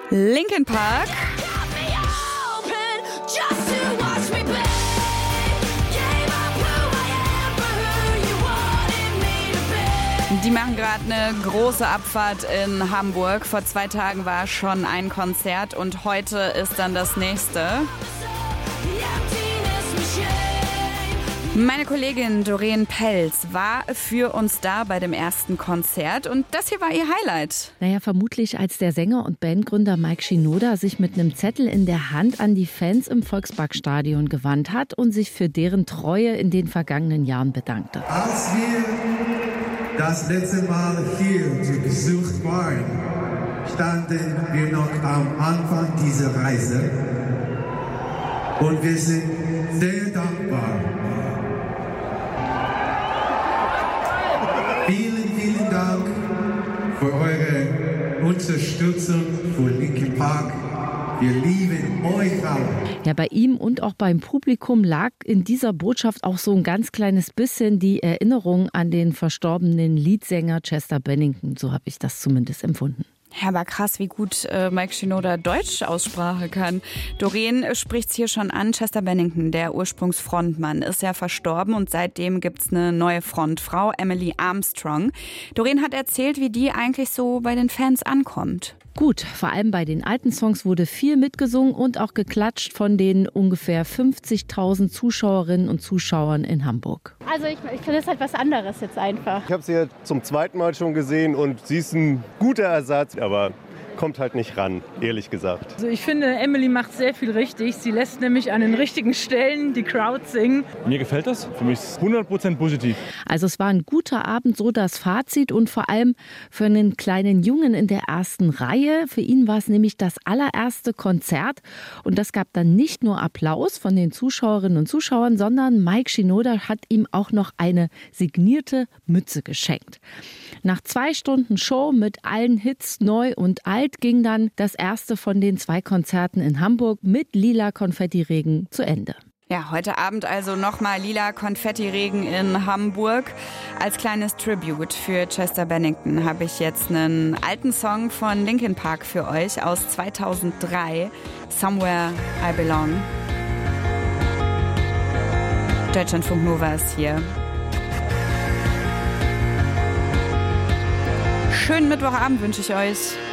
Linkin Park. Die machen gerade eine große Abfahrt in Hamburg. Vor 2 Tagen war schon ein Konzert und heute ist dann das nächste. Meine Kollegin Doreen Pelz war für uns da bei dem ersten Konzert und das hier war ihr Highlight. Naja, vermutlich als der Sänger und Bandgründer Mike Shinoda sich mit einem Zettel in der Hand an die Fans im Volksparkstadion gewandt hat und sich für deren Treue in den vergangenen Jahren bedankte. Als wir das letzte Mal hier zu Besuch waren, standen wir noch am Anfang dieser Reise und wir sind sehr dankbar. Vielen Dank für eure Unterstützung für Linkin Park. Wir lieben euch alle. Ja, bei ihm und auch beim Publikum lag in dieser Botschaft auch so ein ganz kleines bisschen die Erinnerung an den verstorbenen Leadsänger Chester Bennington. So habe ich das zumindest empfunden. Ja, aber krass, wie gut Mike Shinoda Deutsch-Aussprache kann. Doreen spricht's hier schon an. Chester Bennington, der Ursprungsfrontmann, ist ja verstorben und seitdem gibt's eine neue Frontfrau, Emily Armstrong. Doreen hat erzählt, wie die eigentlich so bei den Fans ankommt. Gut, vor allem bei den alten Songs wurde viel mitgesungen und auch geklatscht von den ungefähr 50.000 Zuschauerinnen und Zuschauern in Hamburg. Also ich finde es halt was anderes jetzt einfach. Ich habe sie ja zum 2. Mal schon gesehen und sie ist ein guter Ersatz, aber kommt halt nicht ran, ehrlich gesagt. Also ich finde, Emily macht sehr viel richtig. Sie lässt nämlich an den richtigen Stellen die Crowd singen. Mir gefällt das. Für mich ist es 100% positiv. Also es war ein guter Abend, so das Fazit. Und vor allem für einen kleinen Jungen in der ersten Reihe. Für ihn war es nämlich das allererste Konzert. Und das gab dann nicht nur Applaus von den Zuschauerinnen und Zuschauern, sondern Mike Shinoda hat ihm auch noch eine signierte Mütze geschenkt. Nach 2 Stunden Show mit allen Hits, neu und alt, ging dann das erste von den 2 Konzerten in Hamburg mit lila Konfettiregen zu Ende. Ja, heute Abend also nochmal lila Konfettiregen in Hamburg. Als kleines Tribute für Chester Bennington habe ich jetzt einen alten Song von Linkin Park für euch aus 2003, Somewhere I Belong. Deutschlandfunk Nova ist hier. Schönen Mittwochabend wünsche ich euch.